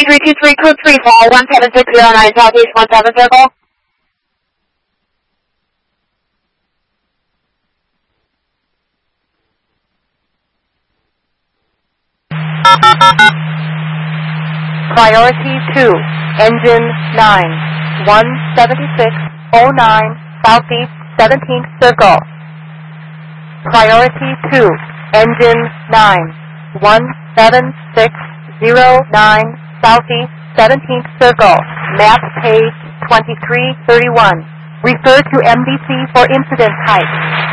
2323, code 3 fall, 17609, Southeast 17 Circle. Priority 2, engine 9, 17609, Southeast 17th Circle. Priority 2, engine 9, 17609, Southeast 17th Circle, map page 2331. Refer to MDC for incident type.